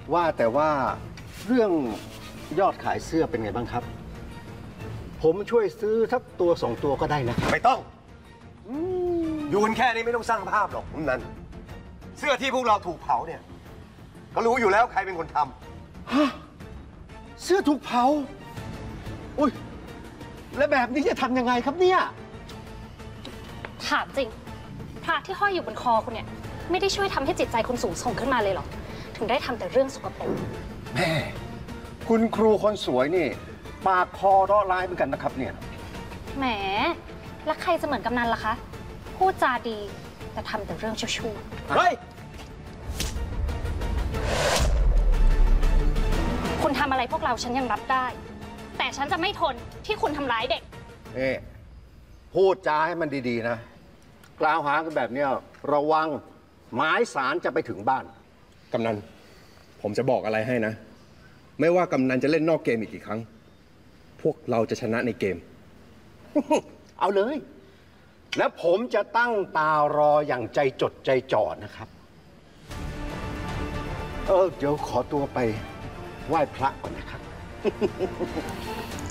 ว่าแต่ว่าเรื่องยอดขายเสื้อเป็นไงบ้างครับ ผมช่วยซื้อสักตัว2 ตัวก็ได้นะไม่ต้องอยู่กันแค่นี้ไม่ต้องสร้างภาพหรอกนั่นเสื้อที่พวกเราถูกเผาเนี่ยก็รู้อยู่แล้วใครเป็นคนทำฮะเสื้อถูกเผาอุ้ยแล้วแบบนี้จะทำยังไงครับเนี่ยถามจริงพระที่ห้อยอยู่บนคอคุณเนี่ยไม่ได้ช่วยทำให้จิตใจคุณสูงส่งขึ้นมาเลยหรอถึงได้ทำแต่เรื่องสกปรกแม่คุณครูคนสวยนี่ปากคอร้อร้ายเหมือนกันนะครับเนี่ยแหมแล้วใครจะเหมือนกำนันล่ะคะพูดจาดีแต่ทำแต่เรื่องชั่วเฮ้ยคุณทำอะไรพวกเราฉันยังรับได้แต่ฉันจะไม่ทนที่คุณทำร้ายเด็กพูดจาให้มันดีๆนะกล่าวหากันแบบนี้ระวังหมายสารจะไปถึงบ้านกำนันผมจะบอกอะไรให้นะไม่ว่ากำนันจะเล่นนอกเกมอีกกี่ครั้งพวกเราจะชนะในเกมเอาเลยแล้วผมจะตั้งตารออย่างใจจดใจจ่อนะครับเดี๋ยวขอตัวไปไหว้พระก่อนนะครับ